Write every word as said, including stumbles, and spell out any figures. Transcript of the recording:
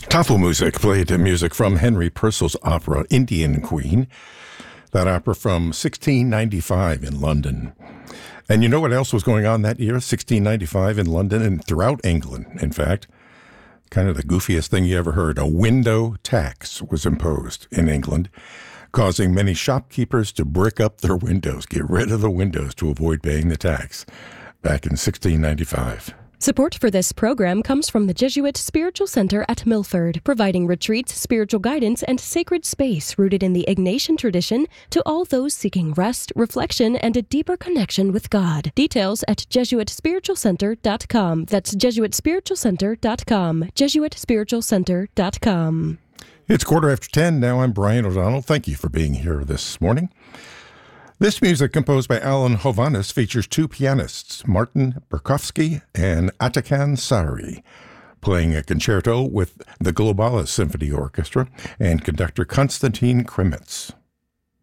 Tafelmusik played music from Henry Purcell's opera Indian Queen, that opera from sixteen ninety-five in London. And you know what else was going on that year, sixteen ninety-five in London and throughout England, in fact? Kind of the goofiest thing you ever heard. A window tax was imposed in England, causing many shopkeepers to brick up their windows, get rid of the windows to avoid paying the tax back in sixteen ninety-five. Support for this program comes from the Jesuit Spiritual Center at Milford, providing retreats, spiritual guidance, and sacred space rooted in the Ignatian tradition to all those seeking rest, reflection, and a deeper connection with God. Details at jesuit spiritual center dot com. That's jesuit spiritual center dot com. jesuit spiritual center dot com. It's quarter after ten. Now I'm Brian O'Donnell. Thank you for being here this morning. This music, composed by Alan Hovhaness, features two pianists, Martin Berkowski and Atakan Sari, playing a concerto with the Globalis Symphony Orchestra and conductor Konstantin Kremitz.